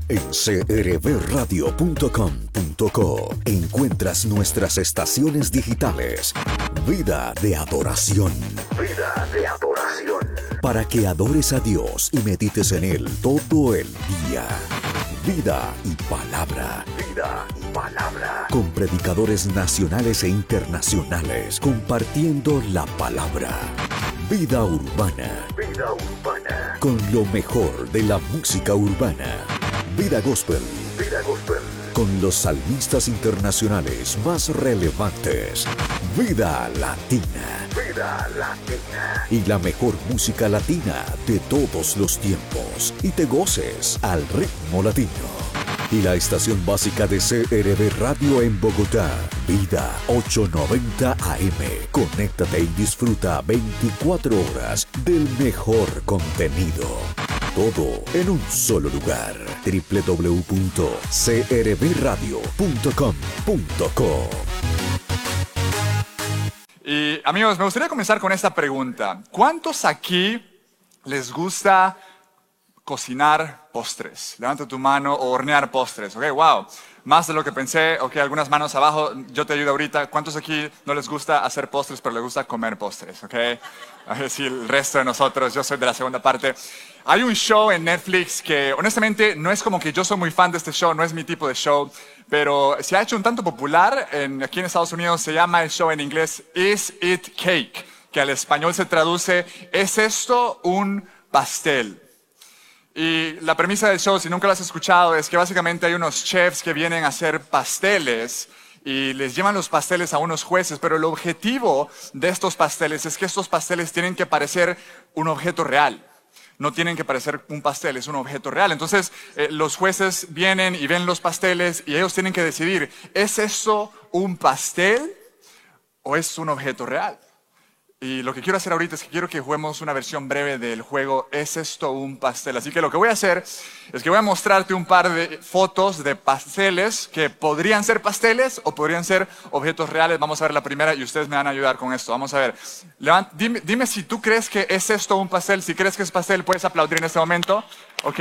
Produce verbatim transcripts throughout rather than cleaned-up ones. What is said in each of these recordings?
En c r b radio punto com punto co encuentras nuestras estaciones digitales. Vida de adoración. Vida de adoración. Para que adores a Dios y medites en Él todo el día. Vida y palabra. Vida y palabra. Con predicadores nacionales e internacionales compartiendo la palabra. Vida urbana. Vida urbana. Con lo mejor de la música urbana. Vida gospel. Vida gospel. Con los salmistas internacionales más relevantes. Vida latina. Vida latina. Y la mejor música latina de todos los tiempos. Y te goces al ritmo latino. Y la estación básica de C R B Radio en Bogotá, Vida ochocientos noventa A M. Conéctate y disfruta veinticuatro horas del mejor contenido. Todo en un solo lugar. doble u doble u doble u punto c r b radio punto com punto co. Y amigos, me gustaría comenzar con esta pregunta. ¿Cuántos aquí les gusta cocinar postres? Levanta tu mano, o hornear postres. Ok, wow. Más de lo que pensé. Ok, algunas manos abajo. Yo te ayudo ahorita. ¿Cuántos aquí no les gusta hacer postres, pero les gusta comer postres? Ok. A ver si el resto de nosotros, yo soy de la segunda parte. Hay un show en Netflix que, honestamente, no es como que yo soy muy fan de este show, no es mi tipo de show, pero se ha hecho un tanto popular en, aquí en Estados Unidos. Se llama el show en inglés Is It Cake? Que al español se traduce, ¿es esto un pastel? Y la premisa del show, si nunca lo has escuchado, es que básicamente hay unos chefs que vienen a hacer pasteles y les llevan los pasteles a unos jueces, pero el objetivo de estos pasteles es que estos pasteles tienen que parecer un objeto real. No tienen que parecer un pastel, es un objeto real. Entonces, eh, los jueces vienen y ven los pasteles y ellos tienen que decidir, ¿es esto un pastel o es un objeto real? Y lo que quiero hacer ahorita es que quiero que juguemos una versión breve del juego ¿Es esto un pastel? Así que lo que voy a hacer es que voy a mostrarte un par de fotos de pasteles que podrían ser pasteles o podrían ser objetos reales. Vamos a ver la primera y ustedes me van a ayudar con esto. Vamos a ver. Levant, dime, dime si tú crees que es esto un pastel. Si crees que es pastel, puedes aplaudir en este momento. ¿Ok?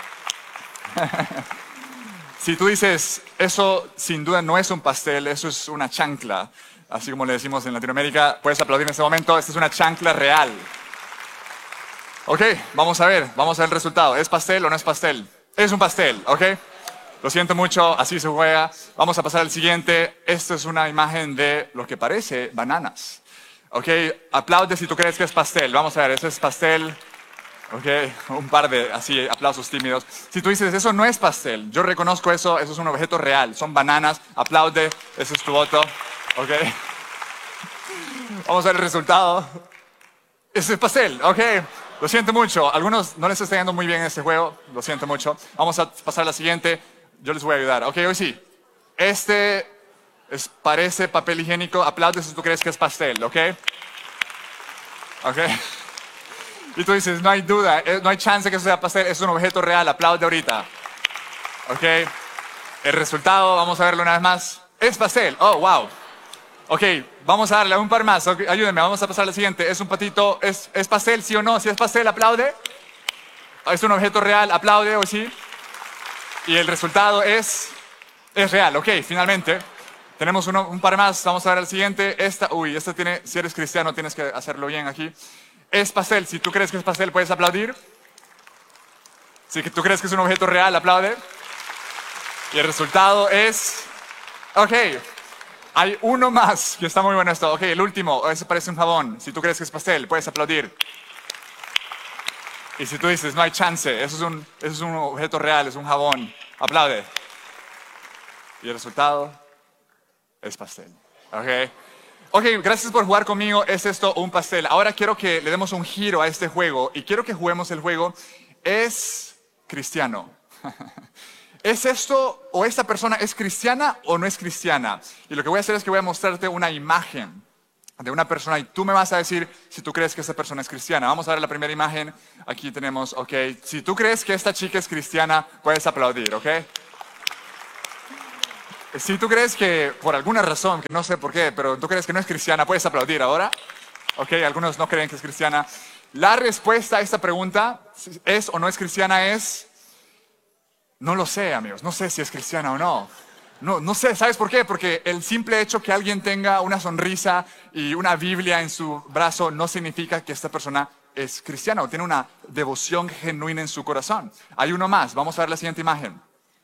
Si tú dices, eso sin duda no es un pastel, eso es una chancla. Así como le decimos en Latinoamérica, puedes aplaudir en este momento. Esta es una chancla real. Ok, vamos a ver, vamos a ver el resultado. ¿Es pastel o no es pastel? Es un pastel, ok. Lo siento mucho, así se juega. Vamos a pasar al siguiente. Esta es una imagen de lo que parece bananas. Ok, aplaude si tú crees que es pastel. Vamos a ver, ese es pastel. Ok, un par de así aplausos tímidos. Si tú dices, eso no es pastel, yo reconozco eso, eso es un objeto real. Son bananas, aplaude, ese es tu voto. Ok. Vamos a ver el resultado. Ese es pastel, ok. Lo siento mucho. Algunos no les está yendo muy bien en este juego. Lo siento mucho. Vamos a pasar a la siguiente. Yo les voy a ayudar. Ok, hoy sí. Este es, parece papel higiénico. Aplaude si tú crees que es pastel, ok. Ok. Y tú dices, no hay duda, no hay chance que eso sea pastel. Es un objeto real. Aplaude ahorita. Ok. El resultado, vamos a verlo una vez más. Es pastel. Oh, wow. Ok, vamos a darle un par más. Okay, ayúdenme, vamos a pasar a la siguiente. ¿Es un patito? ¿Es, ¿Es pastel, sí o no? Si es pastel, aplaude. ¿Es un objeto real? Aplaude o sí. Y el resultado es, es real. Ok, finalmente. Tenemos uno, un par más. Vamos a ver el siguiente. Esta, uy, esta tiene, si eres cristiano tienes que hacerlo bien aquí. Es pastel. Si tú crees que es pastel, puedes aplaudir. Si tú crees que es un objeto real, aplaude. Y el resultado es, ok. Hay uno más, que está muy bueno esto. Ok, el último, ese parece un jabón. Si tú crees que es pastel, puedes aplaudir. Y si tú dices, no hay chance, eso es un, eso es un objeto real, es un jabón, aplaude. Y el resultado es pastel. Ok, ok, gracias por jugar conmigo. ¿Es esto un pastel? Ahora quiero que le demos un giro a este juego y quiero que juguemos el juego ¿Es cristiano? ¿Es esto o esta persona es cristiana o no es cristiana? Y lo que voy a hacer es que voy a mostrarte una imagen de una persona y tú me vas a decir si tú crees que esta persona es cristiana. Vamos a ver la primera imagen. Aquí tenemos, ok. Si tú crees que esta chica es cristiana, puedes aplaudir, ok. Si tú crees que, por alguna razón, que no sé por qué, pero tú crees que no es cristiana, puedes aplaudir ahora. Ok, algunos no creen que es cristiana. La respuesta a esta pregunta, ¿es o no es cristiana? Es... No lo sé, amigos, no sé si es cristiana o no. No, no sé, ¿sabes por qué? Porque el simple hecho que alguien tenga una sonrisa y una Biblia en su brazo no significa que esta persona es cristiana o tiene una devoción genuina en su corazón. Hay uno más, vamos a ver la siguiente imagen.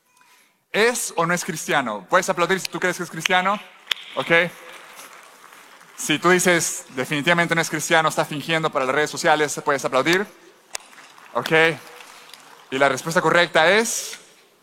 ¿Es o no es cristiano? ¿Puedes aplaudir si tú crees que es cristiano? ¿Ok? Si tú dices definitivamente no es cristiano, está fingiendo para las redes sociales, ¿puedes aplaudir? ¿Ok? Y la respuesta correcta es...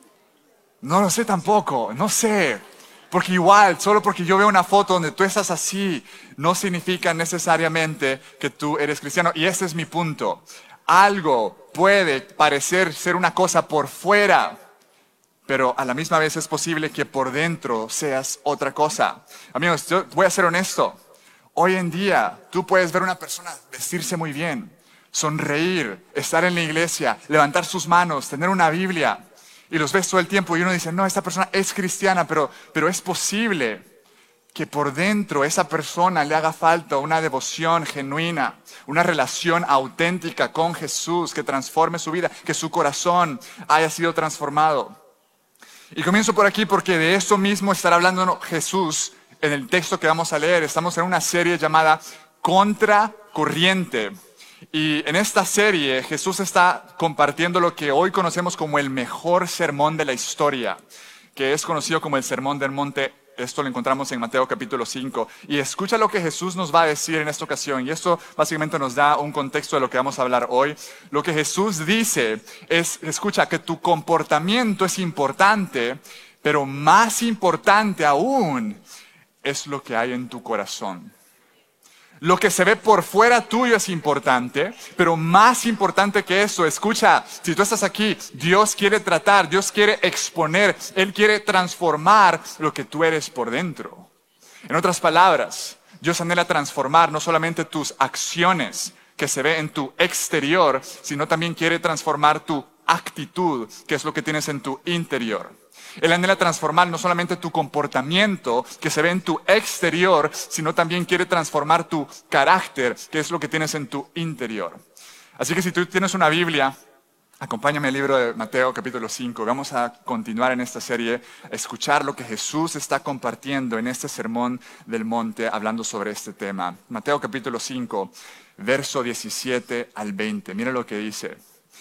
No lo sé tampoco, no sé. Porque igual, solo porque yo veo una foto donde tú estás así, no significa necesariamente que tú eres cristiano. Y ese es mi punto. Algo puede parecer ser una cosa por fuera, pero a la misma vez es posible que por dentro seas otra cosa. Amigos, yo voy a ser honesto. Hoy en día, tú puedes ver a una persona vestirse muy bien, sonreír, estar en la iglesia, levantar sus manos, tener una Biblia. Y los ves todo el tiempo y uno dice, no, esta persona es cristiana, pero, pero es posible que por dentro esa persona le haga falta una devoción genuina, una relación auténtica con Jesús que transforme su vida, que su corazón haya sido transformado. Y comienzo por aquí porque de eso mismo estará hablando Jesús en el texto que vamos a leer. Estamos en una serie llamada Contracorriente. Y en esta serie Jesús está compartiendo lo que hoy conocemos como el mejor sermón de la historia, que es conocido como el Sermón del Monte. Esto lo encontramos en Mateo capítulo cinco. Y escucha lo que Jesús nos va a decir en esta ocasión. Y esto básicamente nos da un contexto de lo que vamos a hablar hoy. Lo que Jesús dice es, escucha, que tu comportamiento es importante, pero más importante aún es lo que hay en tu corazón. Lo que se ve por fuera tuyo es importante, pero más importante que eso, escucha, si tú estás aquí, Dios quiere tratar, Dios quiere exponer, Él quiere transformar lo que tú eres por dentro. En otras palabras, Dios anhela transformar no solamente tus acciones que se ve en tu exterior, sino también quiere transformar tu actitud, que es lo que tienes en tu interior. Él anhela transformar no solamente tu comportamiento que se ve en tu exterior, sino también quiere transformar tu carácter, que es lo que tienes en tu interior. Así que si tú tienes una Biblia, acompáñame al libro de Mateo capítulo cinco. Vamos a continuar en esta serie, a escuchar lo que Jesús está compartiendo en este sermón del monte, hablando sobre este tema. Mateo capítulo cinco, verso diecisiete al veinte. Mira lo que dice.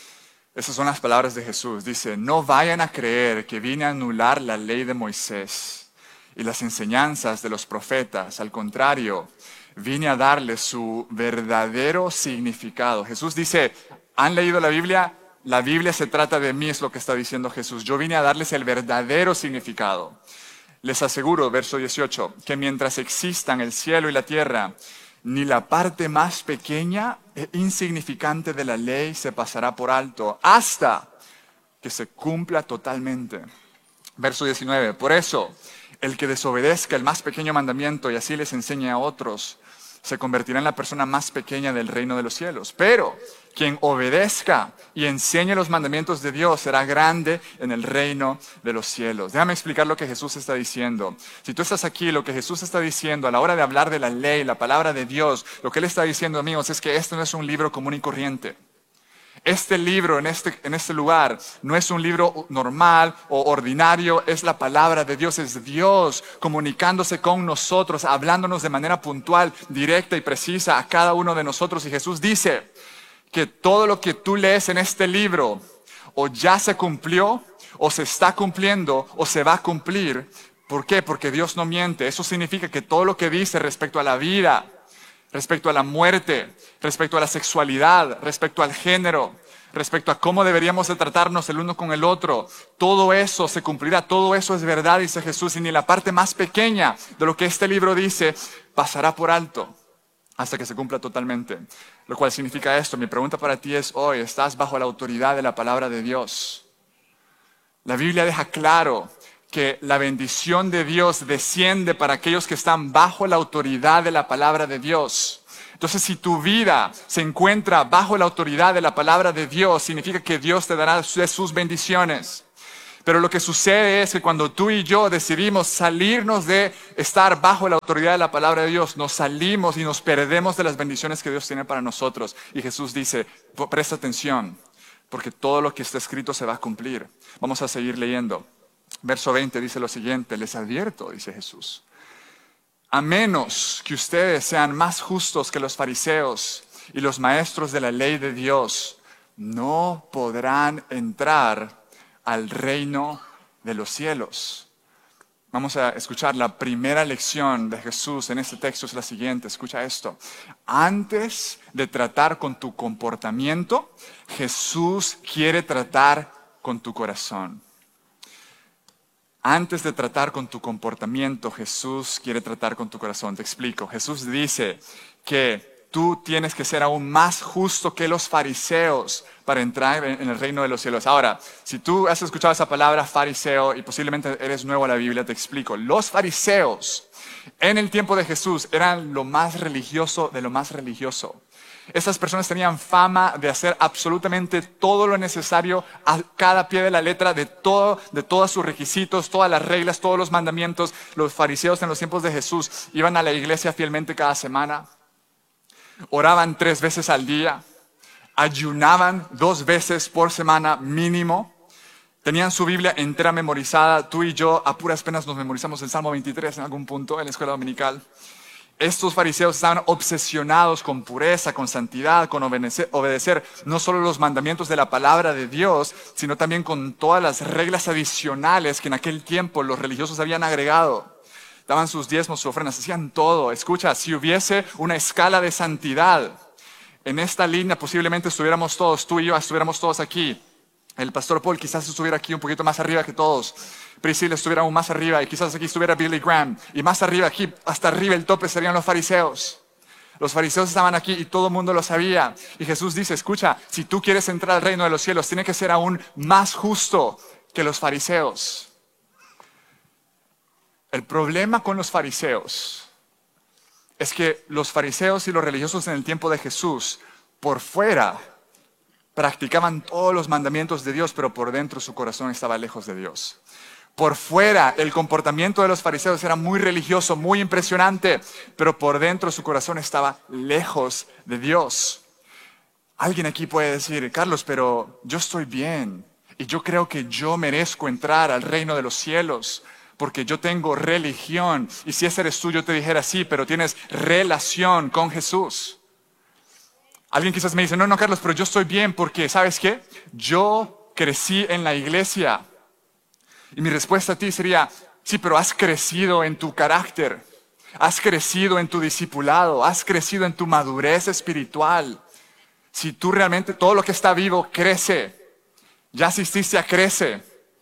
Esas son las palabras de Jesús. Dice, no vayan a creer que vine a anular la ley de Moisés y las enseñanzas de los profetas. Al contrario, vine a darles su verdadero significado. Jesús dice, ¿han leído la Biblia? La Biblia se trata de mí, es lo que está diciendo Jesús. Yo vine a darles el verdadero significado. Les aseguro, verso dieciocho, que mientras existan el cielo y la tierra, ni la parte más pequeña e insignificante de la ley se pasará por alto hasta que se cumpla totalmente. Verso diecinueve. Por eso, el que desobedezca el más pequeño mandamiento y así les enseñe a otros, se convertirá en la persona más pequeña del reino de los cielos. Pero quien obedezca y enseñe los mandamientos de Dios será grande en el reino de los cielos. Déjame explicar lo que Jesús está diciendo. Si tú estás aquí, lo que Jesús está diciendo a la hora de hablar de la ley, la palabra de Dios, lo que Él está diciendo, amigos, es que este no es un libro común y corriente. Este libro en este, en este lugar no es un libro normal o ordinario, es la palabra de Dios, es Dios comunicándose con nosotros, hablándonos de manera puntual, directa y precisa a cada uno de nosotros. Y Jesús dice que todo lo que tú lees en este libro o ya se cumplió, o se está cumpliendo, o se va a cumplir. ¿Por qué? Porque Dios no miente. Eso significa que todo lo que dice respecto a la vida, respecto a la muerte, respecto a la sexualidad, respecto al género, respecto a cómo deberíamos de tratarnos el uno con el otro, todo eso se cumplirá, todo eso es verdad, dice Jesús, y ni la parte más pequeña de lo que este libro dice pasará por alto hasta que se cumpla totalmente. Lo cual significa esto. Mi pregunta para ti es hoy, ¿estás bajo la autoridad de la palabra de Dios? La Biblia deja claro que la bendición de Dios desciende para aquellos que están bajo la autoridad de la palabra de Dios. Entonces, si tu vida se encuentra bajo la autoridad de la palabra de Dios, significa que Dios te dará de sus bendiciones. Pero lo que sucede es que cuando tú y yo decidimos salirnos de estar bajo la autoridad de la palabra de Dios, nos salimos y nos perdemos de las bendiciones que Dios tiene para nosotros. Y Jesús dice, presta atención, porque todo lo que está escrito se va a cumplir. Vamos a seguir leyendo. Verso veinte dice lo siguiente: les advierto, dice Jesús, a menos que ustedes sean más justos que los fariseos y los maestros de la ley de Dios, no podrán entrar al reino de los cielos. Vamos a escuchar la primera lección de Jesús en este texto, es la siguiente. Escucha esto. Antes de tratar con tu comportamiento, Jesús quiere tratar con tu corazón. Antes de tratar con tu comportamiento, Jesús quiere tratar con tu corazón. Te explico. Jesús dice que tú tienes que ser aún más justo que los fariseos para entrar en el reino de los cielos. Ahora, si tú has escuchado esa palabra fariseo y posiblemente eres nuevo a la Biblia, te explico. Los fariseos en el tiempo de Jesús eran lo más religioso de lo más religioso. Estas personas tenían fama de hacer absolutamente todo lo necesario a cada pie de la letra de, todo, de todos sus requisitos, todas las reglas, todos los mandamientos. Los fariseos en los tiempos de Jesús iban a la iglesia fielmente cada semana, oraban tres veces al día, ayunaban dos veces por semana mínimo, tenían su Biblia entera memorizada. Tú y yo a puras penas nos memorizamos el Salmo veintitrés en algún punto en la escuela dominical. Estos fariseos estaban obsesionados con pureza, con santidad, con obedecer, obedecer no solo los mandamientos de la palabra de Dios, sino también con todas las reglas adicionales que en aquel tiempo los religiosos habían agregado. Daban sus diezmos, sus ofrendas, hacían todo. Escucha, si hubiese una escala de santidad, en esta línea posiblemente estuviéramos todos, tú y yo estuviéramos todos aquí. El pastor Paul quizás estuviera aquí un poquito más arriba que todos. Priscilla estuviera aún más arriba y quizás aquí estuviera Billy Graham. Y más arriba, aquí hasta arriba el tope serían los fariseos. Los fariseos estaban aquí y todo el mundo lo sabía. Y Jesús dice, escucha, si tú quieres entrar al reino de los cielos, tienes que ser aún más justo que los fariseos. El problema con los fariseos es que los fariseos y los religiosos en el tiempo de Jesús, por fuera, practicaban todos los mandamientos de Dios, pero por dentro su corazón estaba lejos de Dios. Por fuera, el comportamiento de los fariseos era muy religioso, muy impresionante, pero por dentro su corazón estaba lejos de Dios. Alguien aquí puede decir, Carlos, pero yo estoy bien y yo creo que yo merezco entrar al reino de los cielos porque yo tengo religión. Y si ese eres tú, yo te dijera sí, pero tienes relación con Jesús. Alguien quizás me dice, no, no, Carlos, pero yo estoy bien porque, ¿sabes qué? Yo crecí en la iglesia. Y mi respuesta a ti sería, sí, pero has crecido en tu carácter, has crecido en tu discipulado, has crecido en tu madurez espiritual. Si tú realmente, todo lo que está vivo crece, ya asististe a Crece.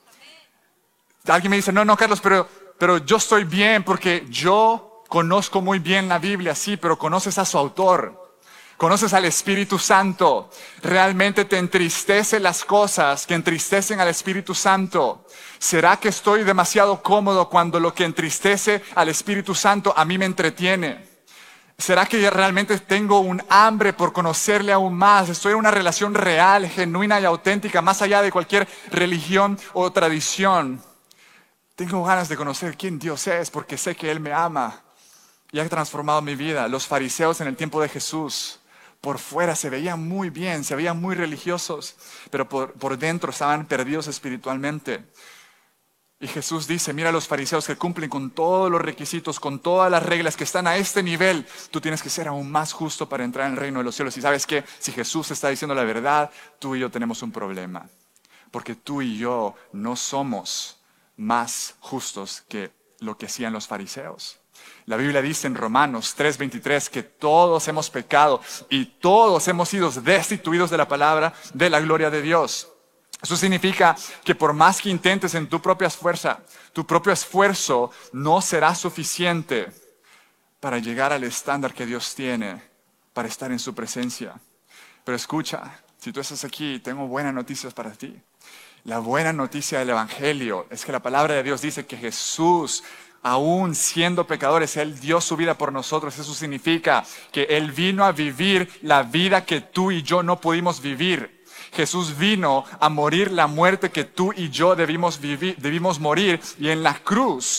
Alguien me dice, no, no, Carlos, pero, pero yo estoy bien porque yo conozco muy bien la Biblia, sí, pero conoces a su autor. Conoces al Espíritu Santo. ¿Realmente te entristecen las cosas que entristecen al Espíritu Santo? ¿Será que estoy demasiado cómodo cuando lo que entristece al Espíritu Santo a mí me entretiene? ¿Será que realmente tengo un hambre por conocerle aún más? Estoy en una relación real, genuina y auténtica, más allá de cualquier religión o tradición. Tengo ganas de conocer quién Dios es porque sé que Él me ama y ha transformado mi vida. Los fariseos en el tiempo de Jesús, por fuera se veían muy bien, se veían muy religiosos, pero por, por dentro estaban perdidos espiritualmente. Y Jesús dice, mira a los fariseos que cumplen con todos los requisitos, con todas las reglas que están a este nivel. Tú tienes que ser aún más justo para entrar en el reino de los cielos. Y ¿sabes qué? Si Jesús está diciendo la verdad, tú y yo tenemos un problema. Porque tú y yo no somos más justos que lo que hacían los fariseos. La Biblia dice en Romanos tres veintitrés que todos hemos pecado y todos hemos sido destituidos de la palabra de la gloria de Dios. Eso significa que por más que intentes en tu propia fuerza, tu propio esfuerzo no será suficiente para llegar al estándar que Dios tiene para estar en su presencia. Pero escucha, si tú estás aquí, tengo buenas noticias para ti. La buena noticia del Evangelio es que la palabra de Dios dice que Jesús, aún siendo pecadores, Él dio su vida por nosotros. Eso significa que Él vino a vivir la vida que tú y yo no pudimos vivir. Jesús vino a morir la muerte que tú y yo debimos vivir, debimos morir. Y en la cruz,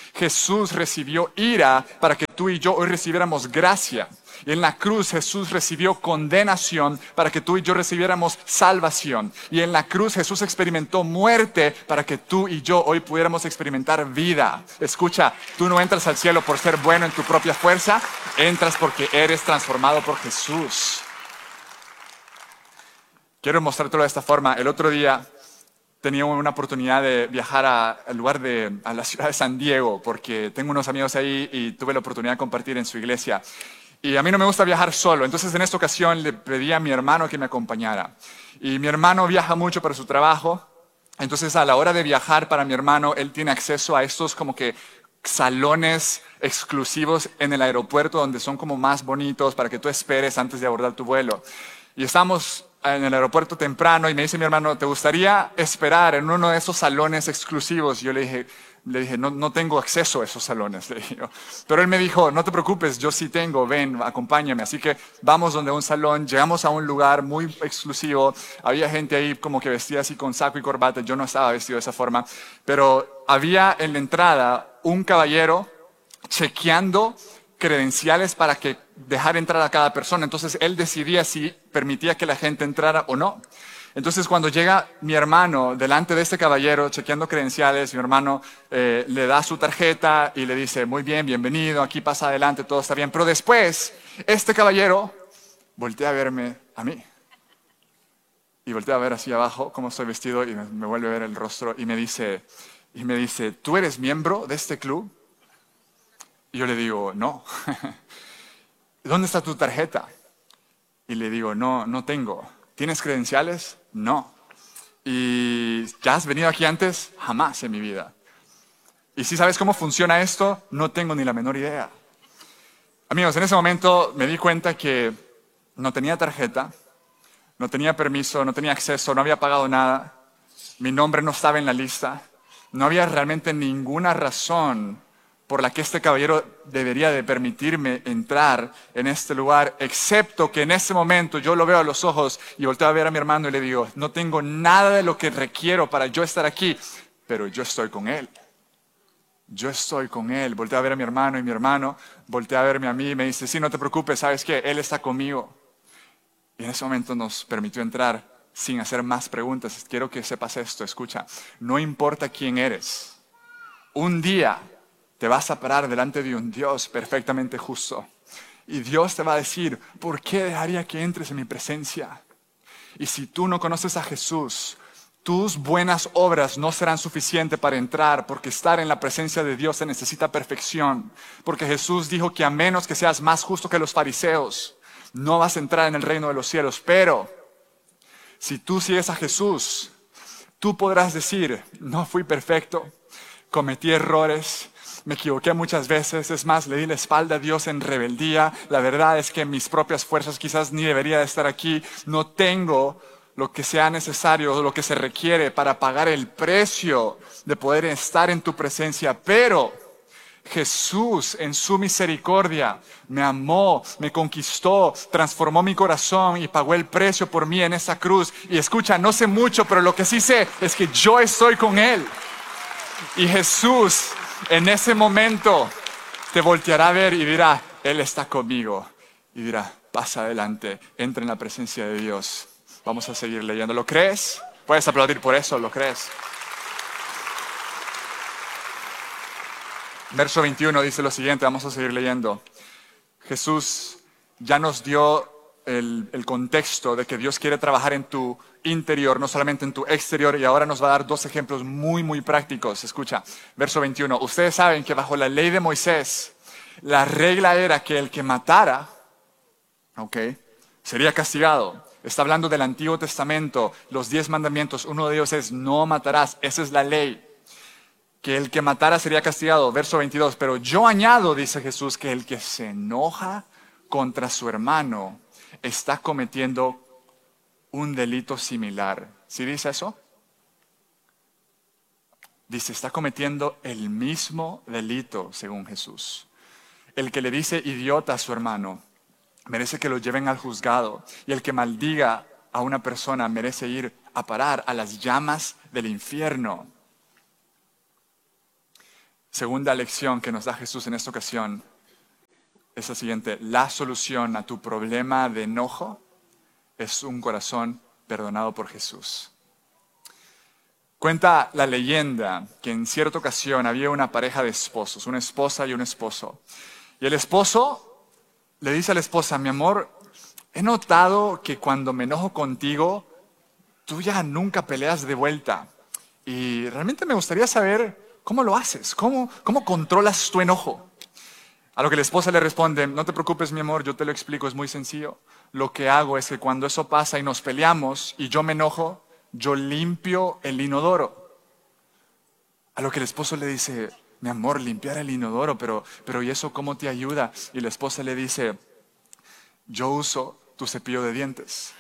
Jesús recibió ira para que tú y yo hoy recibiéramos gracia. Y en la cruz Jesús recibió condenación para que tú y yo recibiéramos salvación. Y en la cruz Jesús experimentó muerte para que tú y yo hoy pudiéramos experimentar vida. Escucha, tú no entras al cielo por ser bueno en tu propia fuerza, entras porque eres transformado por Jesús. Quiero mostrártelo de esta forma. El otro día tenía una oportunidad de viajar a, al lugar de, a la ciudad de San Diego, porque tengo unos amigos ahí y tuve la oportunidad de compartir en su iglesia. Y a mí no me gusta viajar solo, entonces en esta ocasión le pedí a mi hermano que me acompañara. Y mi hermano viaja mucho para su trabajo, entonces a la hora de viajar para mi hermano, él tiene acceso a estos como que salones exclusivos en el aeropuerto donde son como más bonitos para que tú esperes antes de abordar tu vuelo. Y estamos en el aeropuerto temprano y me dice mi hermano, ¿te gustaría esperar en uno de esos salones exclusivos? Y yo le dije, le dije no, no tengo acceso a esos salones. Le dije, pero él me dijo, no te preocupes, yo sí tengo, ven, acompáñame. Así que vamos donde un salón, llegamos a un lugar muy exclusivo. Había gente ahí como que vestida así con saco y corbata. Yo no estaba vestido de esa forma. Pero había en la entrada un caballero chequeando credenciales para que dejar entrar a cada persona. Entonces él decidía si permitía que la gente entrara o no. Entonces cuando llega mi hermano delante de este caballero chequeando credenciales, mi hermano eh, le da su tarjeta y le dice, muy bien, bienvenido, aquí pasa adelante, todo está bien. Pero después este caballero voltea a verme a mí y voltea a ver hacia abajo cómo estoy vestido y me, me vuelve a ver el rostro y me dice, y me dice, ¿tú eres miembro de este club? Y yo le digo, no. ¿Dónde está tu tarjeta? Y le digo, no, no tengo. ¿Tienes credenciales? No. ¿Y ya has venido aquí antes? Jamás en mi vida. ¿Y si sabes cómo funciona esto? No tengo ni la menor idea. Amigos, en ese momento me di cuenta que no tenía tarjeta, no tenía permiso, no tenía acceso, no había pagado nada. Mi nombre no estaba en la lista. No había realmente ninguna razón por la que este caballero debería de permitirme entrar en este lugar, excepto que en ese momento yo lo veo a los ojos y volteo a ver a mi hermano y le digo, no tengo nada de lo que requiero para yo estar aquí, pero yo estoy con él. Yo estoy con él. Volteo a ver a mi hermano y mi hermano voltea a verme a mí y me dice, sí, no te preocupes, ¿sabes qué? Él está conmigo. Y en ese momento nos permitió entrar sin hacer más preguntas. Quiero que sepas esto, escucha, no importa quién eres, un día te vas a parar delante de un Dios perfectamente justo. Y Dios te va a decir, ¿por qué dejaría que entres en mi presencia? Y si tú no conoces a Jesús, tus buenas obras no serán suficientes para entrar, porque estar en la presencia de Dios se necesita perfección. Porque Jesús dijo que a menos que seas más justo que los fariseos, no vas a entrar en el reino de los cielos. Pero si tú sigues a Jesús, tú podrás decir, no fui perfecto, cometí errores, me equivoqué muchas veces, es más, le di la espalda a Dios en rebeldía. La verdad es que en mis propias fuerzas quizás ni debería de estar aquí. No tengo lo que sea necesario, lo que se requiere para pagar el precio de poder estar en tu presencia. Pero Jesús, en su misericordia, me amó, me conquistó, transformó mi corazón y pagó el precio por mí en esa cruz. Y escucha, no sé mucho, pero lo que sí sé es que yo estoy con Él. Y Jesús en ese momento te volteará a ver y dirá, Él está conmigo. Y dirá, pasa adelante, entra en la presencia de Dios. Vamos a seguir leyendo. ¿Lo crees? Puedes aplaudir por eso, ¿lo crees? Verso veintiuno dice lo siguiente, vamos a seguir leyendo. Jesús ya nos dio el, el contexto de que Dios quiere trabajar en tu interior, no solamente en tu exterior, y ahora nos va a dar dos ejemplos muy, muy prácticos. Escucha, verso veintiuno. Ustedes saben que bajo la ley de Moisés, la regla era que el que matara, ok, sería castigado. Está hablando del Antiguo Testamento, los diez mandamientos, uno de ellos es no matarás, esa es la ley. Que el que matara sería castigado. Verso veintidós, pero yo añado, dice Jesús, que el que se enoja contra su hermano está cometiendo un delito similar. ¿Sí dice eso? Dice, está cometiendo el mismo delito, según Jesús. El que le dice idiota a su hermano merece que lo lleven al juzgado. Y el que maldiga a una persona merece ir a parar a las llamas del infierno. Segunda lección que nos da Jesús en esta ocasión es la siguiente: la solución a tu problema de enojo es un corazón perdonado por Jesús. Cuenta la leyenda que en cierta ocasión había una pareja de esposos, una esposa y un esposo. Y el esposo le dice a la esposa: mi amor, he notado que cuando me enojo contigo, tú ya nunca peleas de vuelta. Y realmente me gustaría saber cómo lo haces, cómo, cómo controlas tu enojo. A lo que la esposa le responde: no te preocupes, mi amor, yo te lo explico, es muy sencillo. Lo que hago es que cuando eso pasa y nos peleamos y yo me enojo, yo limpio el inodoro. A lo que el esposo le dice: mi amor, limpiar el inodoro, pero, pero ¿y eso cómo te ayuda? Y la esposa le dice: yo uso tu cepillo de dientes.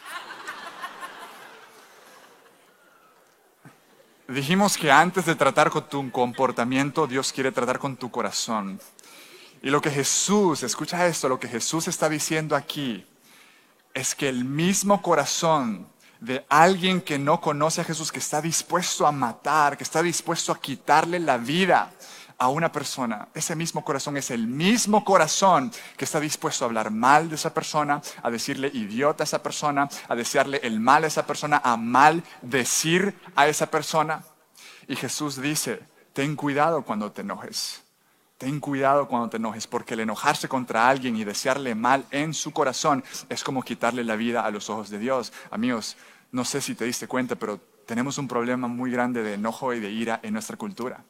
Dijimos que antes de tratar con tu comportamiento, Dios quiere tratar con tu corazón. Y lo que Jesús, escucha esto, lo que Jesús está diciendo aquí es que el mismo corazón de alguien que no conoce a Jesús, que está dispuesto a matar, que está dispuesto a quitarle la vida a una persona, ese mismo corazón es el mismo corazón que está dispuesto a hablar mal de esa persona, a decirle idiota a esa persona, a desearle el mal a esa persona, a maldecir a esa persona. Y Jesús dice: ten cuidado cuando te enojes. Ten cuidado cuando te enojes, porque el enojarse contra alguien y desearle mal en su corazón es como quitarle la vida a los ojos de Dios. Amigos, no sé si te diste cuenta, pero tenemos un problema muy grande de enojo y de ira en nuestra cultura.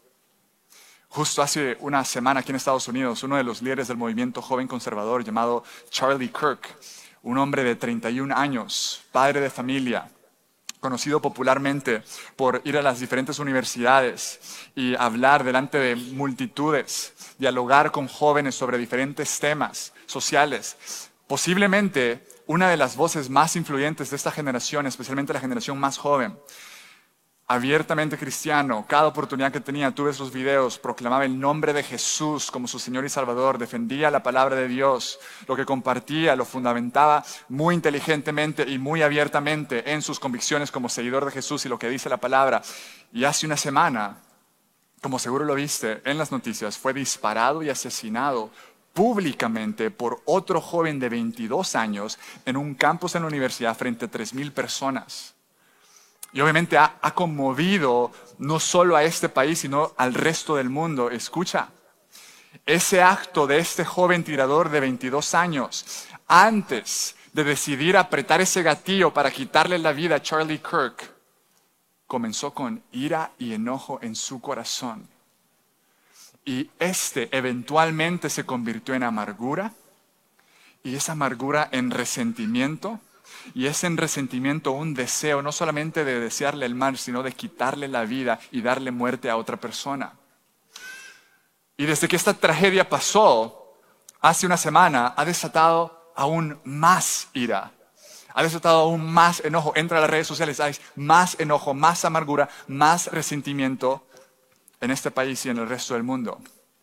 Justo hace una semana aquí en Estados Unidos, uno de los líderes del movimiento joven conservador llamado Charlie Kirk, un hombre de treinta y un años, padre de familia, conocido popularmente por ir a las diferentes universidades y hablar delante de multitudes, dialogar con jóvenes sobre diferentes temas sociales. Posiblemente una de las voces más influyentes de esta generación, especialmente la generación más joven. Abiertamente cristiano, cada oportunidad que tenía, tú ves sus videos, proclamaba el nombre de Jesús como su Señor y Salvador, defendía la palabra de Dios, lo que compartía lo fundamentaba muy inteligentemente y muy abiertamente en sus convicciones como seguidor de Jesús y lo que dice la palabra. Y hace una semana, como seguro lo viste en las noticias, fue disparado y asesinado públicamente por otro joven de veintidós años en un campus en la universidad frente a tres mil personas. Y obviamente ha, ha conmovido no solo a este país, sino al resto del mundo. Escucha, ese acto de este joven tirador de veintidós años, antes de decidir apretar ese gatillo para quitarle la vida a Charlie Kirk, comenzó con ira y enojo en su corazón. Y este eventualmente se convirtió en amargura, y esa amargura en resentimiento, y es en resentimiento un deseo no solamente de desearle el mal, sino de quitarle la vida y darle muerte a otra persona. Y desde que esta tragedia pasó, hace una semana, ha desatado aún más ira. Ha desatado aún más enojo. Entra a las redes sociales, hay más enojo, más amargura, más resentimiento en este país y en el resto del mundo.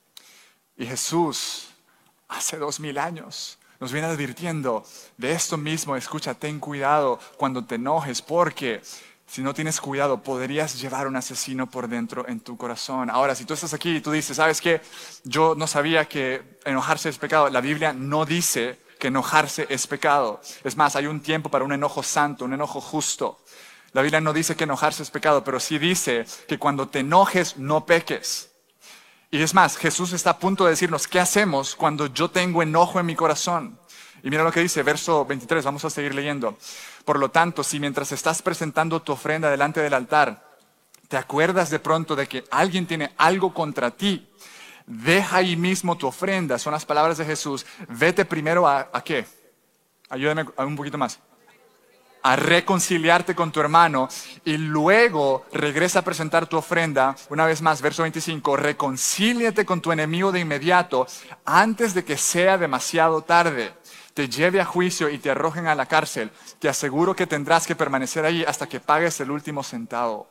Y Jesús, hace dos mil años, nos viene advirtiendo de esto mismo. Escucha, ten cuidado cuando te enojes, porque si no tienes cuidado podrías llevar un asesino por dentro en tu corazón. Ahora, si tú estás aquí y tú dices: ¿sabes qué? Yo no sabía que enojarse es pecado. La Biblia no dice que enojarse es pecado. Es más, hay un tiempo para un enojo santo, un enojo justo. La Biblia no dice que enojarse es pecado, pero sí dice que cuando te enojes no peques. Y es más, Jesús está a punto de decirnos: ¿qué hacemos cuando yo tengo enojo en mi corazón? Y mira lo que dice, verso veintitrés, vamos a seguir leyendo. Por lo tanto, si mientras estás presentando tu ofrenda delante del altar, te acuerdas de pronto de que alguien tiene algo contra ti, deja ahí mismo tu ofrenda. Son las palabras de Jesús. Vete primero a, ¿a qué? Ayúdame un poquito más. A reconciliarte con tu hermano y luego regresa a presentar tu ofrenda. Una vez más, verso veinticinco, reconcíliate con tu enemigo de inmediato antes de que sea demasiado tarde, te lleve a juicio y te arrojen a la cárcel. Te aseguro que tendrás que permanecer ahí hasta que pagues el último centavo.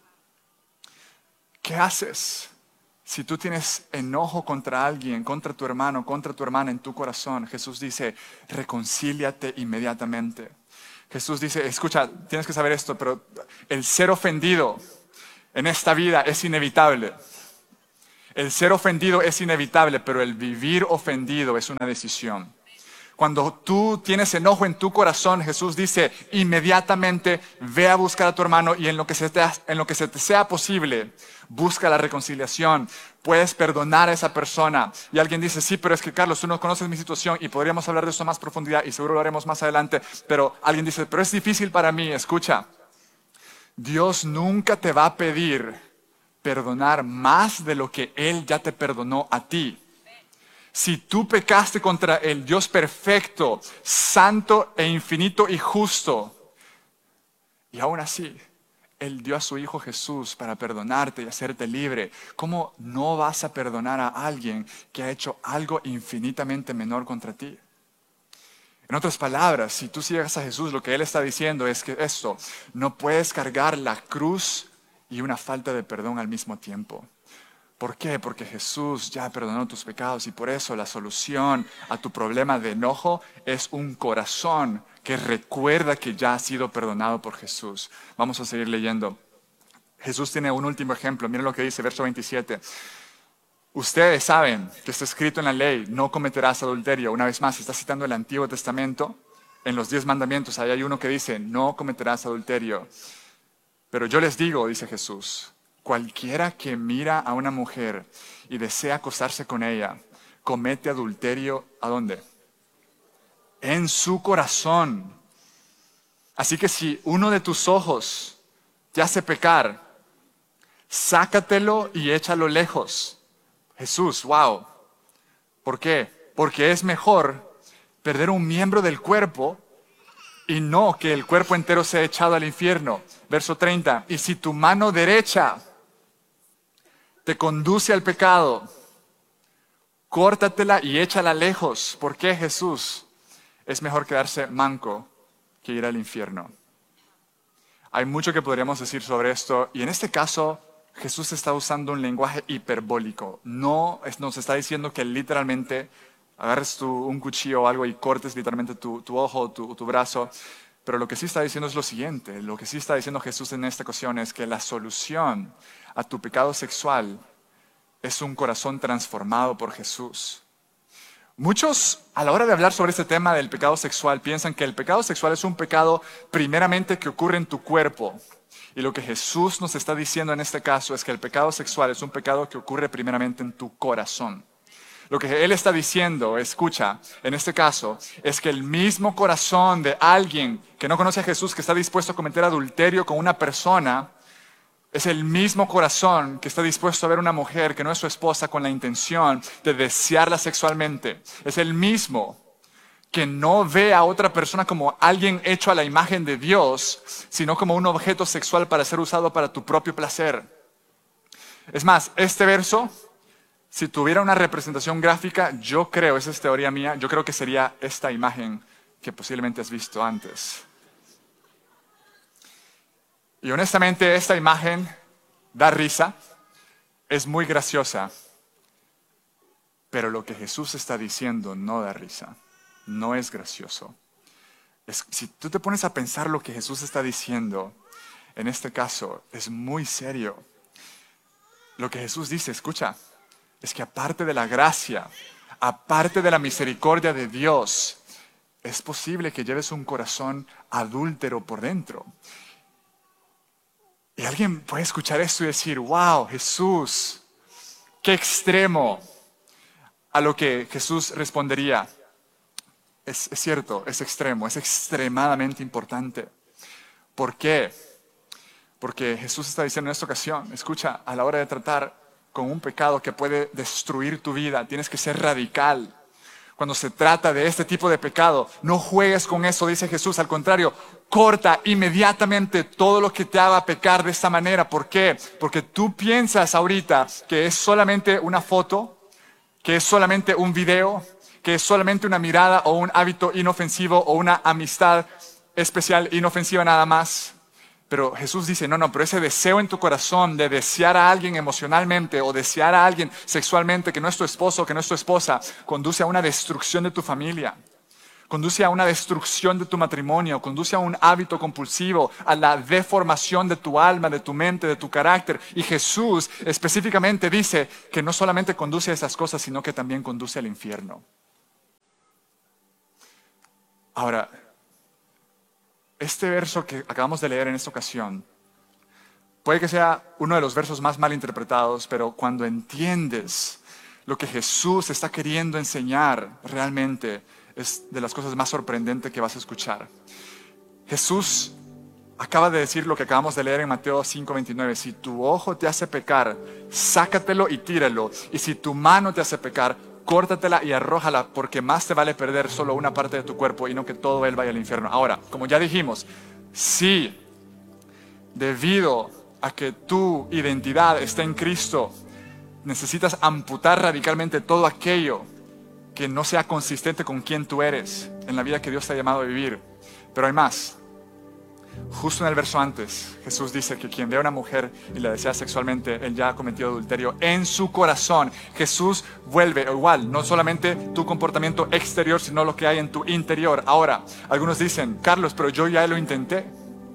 ¿Qué haces si tú tienes enojo contra alguien, contra tu hermano, contra tu hermana en tu corazón? Jesús dice: reconcíliate inmediatamente. Jesús dice: escucha, tienes que saber esto, pero el ser ofendido en esta vida es inevitable. El ser ofendido es inevitable, pero el vivir ofendido es una decisión. Cuando tú tienes enojo en tu corazón, Jesús dice, inmediatamente ve a buscar a tu hermano y en lo que se te, en lo que se te sea posible, busca la reconciliación. Puedes perdonar a esa persona. Y alguien dice, sí, pero es que Carlos, tú no conoces mi situación y podríamos hablar de eso a más profundidad y seguro lo haremos más adelante. Pero alguien dice, pero es difícil para mí. Escucha, Dios nunca te va a pedir perdonar más de lo que Él ya te perdonó a ti. Si tú pecaste contra el Dios perfecto, santo e infinito y justo, y aún así, Él dio a su Hijo Jesús para perdonarte y hacerte libre, ¿cómo no vas a perdonar a alguien que ha hecho algo infinitamente menor contra ti? En otras palabras, si tú sigues a Jesús, lo que Él está diciendo es que esto, no puedes cargar la cruz y una falta de perdón al mismo tiempo. ¿Por qué? Porque Jesús ya perdonó tus pecados y por eso la solución a tu problema de enojo es un corazón que recuerda que ya ha sido perdonado por Jesús. Vamos a seguir leyendo. Jesús tiene un último ejemplo. Miren lo que dice, verso veintisiete. Ustedes saben que está escrito en la ley, no cometerás adulterio. Una vez más, está citando el Antiguo Testamento. En los diez mandamientos, ahí hay uno que dice, no cometerás adulterio. Pero yo les digo, dice Jesús, cualquiera que mira a una mujer y desea acostarse con ella, comete adulterio, ¿a dónde? En su corazón. Así que si uno de tus ojos te hace pecar, sácatelo y échalo lejos. Jesús, wow. ¿Por qué? Porque es mejor perder un miembro del cuerpo y no que el cuerpo entero sea echado al infierno. Verso treinta. Y si tu mano derecha te conduce al pecado, córtatela y échala lejos. ¿Por qué, Jesús? Es mejor quedarse manco que ir al infierno. Hay mucho que podríamos decir sobre esto, y en este caso Jesús está usando un lenguaje hiperbólico. No nos está diciendo que literalmente agarres tu, un cuchillo o algo y cortes literalmente tu, tu ojo o tu, tu brazo. Pero lo que sí está diciendo es lo siguiente. Lo que sí está diciendo Jesús en esta ocasión es que la solución a tu pecado sexual es un corazón transformado por Jesús. Muchos, a la hora de hablar sobre este tema del pecado sexual, piensan que el pecado sexual es un pecado primeramente que ocurre en tu cuerpo. Y lo que Jesús nos está diciendo en este caso es que el pecado sexual es un pecado que ocurre primeramente en tu corazón. Lo que Él está diciendo, escucha, en este caso, es que el mismo corazón de alguien que no conoce a Jesús, que está dispuesto a cometer adulterio con una persona, es el mismo corazón que está dispuesto a ver una mujer que no es su esposa con la intención de desearla sexualmente. Es el mismo que no ve a otra persona como alguien hecho a la imagen de Dios, sino como un objeto sexual para ser usado para tu propio placer. Es más, este verso, si tuviera una representación gráfica, yo creo, esa es teoría mía, yo creo que sería esta imagen que posiblemente has visto antes. Y honestamente, esta imagen da risa, es muy graciosa, pero lo que Jesús está diciendo no da risa, no es gracioso. Es, si tú te pones a pensar lo que Jesús está diciendo, en este caso, es muy serio. Lo que Jesús dice, escucha, es que aparte de la gracia, aparte de la misericordia de Dios, es posible que lleves un corazón adúltero por dentro. Y alguien puede escuchar esto y decir, wow, Jesús, qué extremo. A lo que Jesús respondería, es, es cierto, es extremo, es extremadamente importante. ¿Por qué? Porque Jesús está diciendo en esta ocasión, escucha, a la hora de tratar con un pecado que puede destruir tu vida, tienes que ser radical. Cuando se trata de este tipo de pecado, no juegues con eso, dice Jesús. Al contrario, corta inmediatamente todo lo que te haga pecar de esta manera. ¿Por qué? Porque tú piensas ahorita que es solamente una foto, que es solamente un video, que es solamente una mirada o un hábito inofensivo o una amistad especial inofensiva nada más. Pero Jesús dice, no, no, pero ese deseo en tu corazón de desear a alguien emocionalmente o desear a alguien sexualmente que no es tu esposo o que no es tu esposa, conduce a una destrucción de tu familia. conduce a una destrucción de tu matrimonio, conduce a un hábito compulsivo, a la deformación de tu alma, de tu mente, de tu carácter. Y Jesús específicamente dice que no solamente conduce a esas cosas, sino que también conduce al infierno. Ahora, este verso que acabamos de leer en esta ocasión, puede que sea uno de los versos más mal interpretados, pero cuando entiendes lo que Jesús está queriendo enseñar realmente, es de las cosas más sorprendentes que vas a escuchar. Jesús acaba de decir lo que acabamos de leer en Mateo cinco veintinueve. Si tu ojo te hace pecar, sácatelo y tíralo. Y si tu mano te hace pecar, córtatela y arrójala, porque más te vale perder solo una parte de tu cuerpo y no que todo él vaya al infierno. Ahora, como ya dijimos, si debido a que tu identidad está en Cristo, necesitas amputar radicalmente todo aquello que no sea consistente con quien tú eres en la vida que Dios te ha llamado a vivir. Pero hay más. Justo en el verso antes, Jesús dice que quien ve a una mujer y la desea sexualmente, él ya ha cometido adulterio en su corazón. Jesús vuelve igual, no solamente tu comportamiento exterior, sino lo que hay en tu interior. Ahora, algunos dicen, Carlos, pero yo ya lo intenté.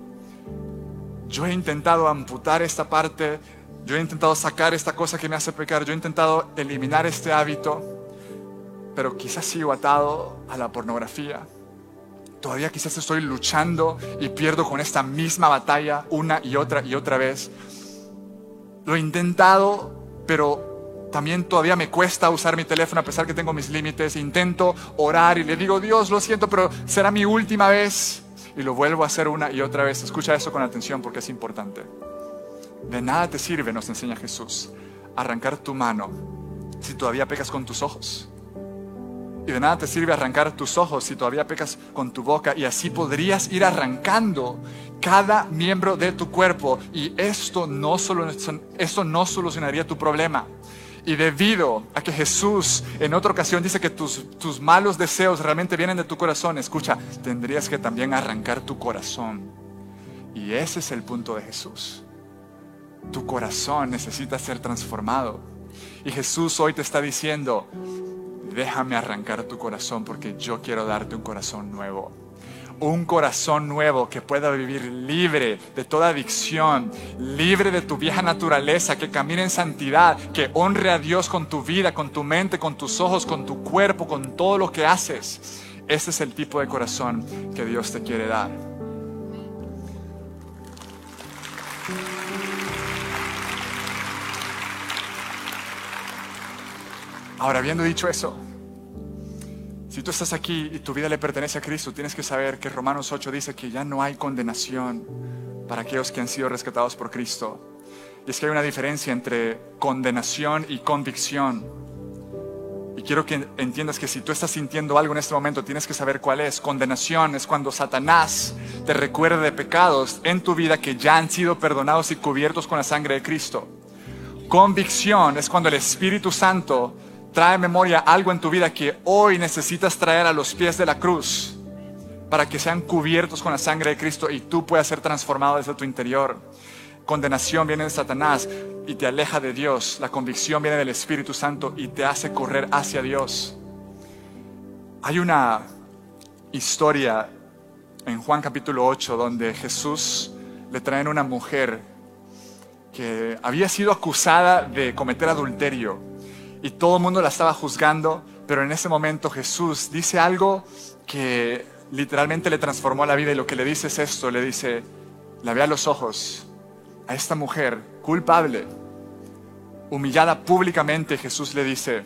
Yo he intentado amputar esta parte, yo he intentado sacar esta cosa que me hace pecar, yo he intentado eliminar este hábito, pero quizás sigo atado a la pornografía. Todavía quizás estoy luchando y pierdo con esta misma batalla una y otra y otra vez. Lo he intentado, pero también todavía me cuesta usar mi teléfono a pesar que tengo mis límites. Intento orar y le digo, Dios, lo siento, pero será mi última vez. Y lo vuelvo a hacer una y otra vez. Escucha eso con atención porque es importante. De nada te sirve, nos enseña Jesús, arrancar tu mano si todavía pecas con tus ojos. Y de nada te sirve arrancar tus ojos si todavía pecas con tu boca. Y así podrías ir arrancando cada miembro de tu cuerpo. Y esto no, solo, esto no solucionaría tu problema. Y debido a que Jesús en otra ocasión dice que tus, tus malos deseos realmente vienen de tu corazón, escucha, tendrías que también arrancar tu corazón. Y ese es el punto de Jesús. Tu corazón necesita ser transformado. Y Jesús hoy te está diciendo, déjame arrancar tu corazón porque yo quiero darte un corazón nuevo. Un corazón nuevo que pueda vivir libre de toda adicción, libre de tu vieja naturaleza, que camine en santidad, que honre a Dios con tu vida, con tu mente, con tus ojos, con tu cuerpo, con todo lo que haces. Ese es el tipo de corazón que Dios te quiere dar. Ahora, habiendo dicho eso, si tú estás aquí y tu vida le pertenece a Cristo, tienes que saber que Romanos ocho dice que ya no hay condenación para aquellos que han sido rescatados por Cristo. Y es que hay una diferencia entre condenación y convicción. Y quiero que entiendas que si tú estás sintiendo algo en este momento, tienes que saber cuál es. Condenación es cuando Satanás te recuerda de pecados en tu vida que ya han sido perdonados y cubiertos con la sangre de Cristo. Convicción es cuando el Espíritu Santo trae a memoria algo en tu vida que hoy necesitas traer a los pies de la cruz para que sean cubiertos con la sangre de Cristo y tú puedas ser transformado desde tu interior. Condenación viene de Satanás y te aleja de Dios. La convicción viene del Espíritu Santo y te hace correr hacia Dios. Hay una historia en Juan capítulo ocho donde Jesús le traen una mujer que había sido acusada de cometer adulterio. Y todo el mundo la estaba juzgando, pero en ese momento Jesús dice algo que literalmente le transformó la vida. Y lo que le dice es esto, le dice, la ve a los ojos a esta mujer culpable, humillada públicamente. Jesús le dice,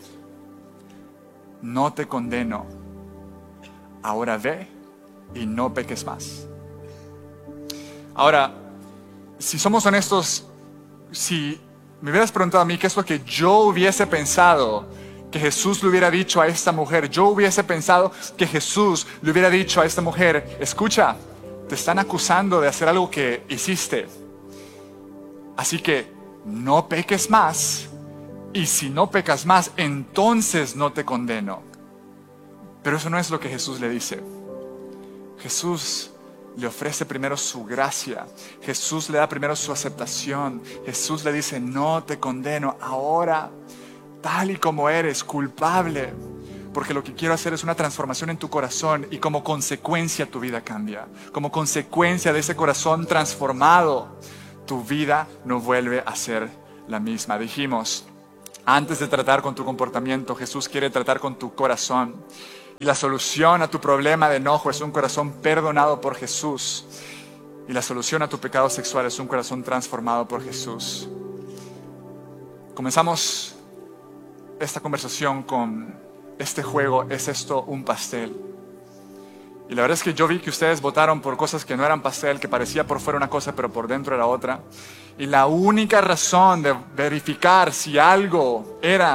no te condeno, ahora ve y no peques más. Ahora, si somos honestos, si me hubieras preguntado a mí qué es lo que yo hubiese pensado que Jesús le hubiera dicho a esta mujer, yo hubiese pensado que Jesús le hubiera dicho a esta mujer, escucha, te están acusando de hacer algo que hiciste, así que no peques más, y si no pecas más, entonces no te condeno. Pero eso no es lo que Jesús le dice. Jesús le ofrece primero su gracia. Jesús le da primero su aceptación. Jesús le dice, no te condeno. Ahora, tal y como eres, culpable, porque lo que quiero hacer es una transformación en tu corazón y como consecuencia tu vida cambia. Como consecuencia de ese corazón transformado, tu vida no vuelve a ser la misma. Dijimos, antes de tratar con tu comportamiento, Jesús quiere tratar con tu corazón. Y la solución a tu problema de enojo es un corazón perdonado por Jesús. Y la solución a tu pecado sexual es un corazón transformado por Jesús. Comenzamos esta conversación con este juego, ¿es esto un pastel? Y la verdad es que yo vi que ustedes votaron por cosas que no eran pastel, que parecía por fuera una cosa, pero por dentro era otra. Y la única razón de verificar si algo era